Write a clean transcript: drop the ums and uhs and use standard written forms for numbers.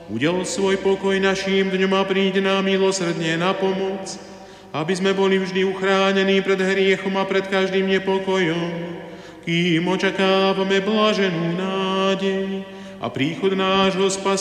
udel svoj pokoj našim dňom a príď nám milosrdne na pomoc, aby sme boli vždy uchránení pred hriechom a pred každým nepokojom, kým očakávame blaženú nádej a príchod nášho Spasiteľa